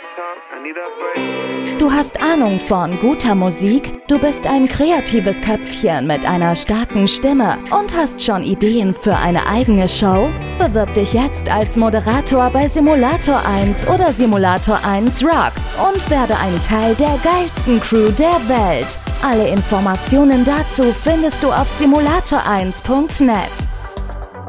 Du hast Ahnung von guter Musik? Du bist ein kreatives Köpfchen mit einer starken Stimme und hast schon Ideen für eine eigene Show? Bewirb dich jetzt als Moderator bei Simulator 1 oder Simulator 1 Rock und werde ein Teil der geilsten Crew der Welt. Alle Informationen dazu findest du auf simulator1.net.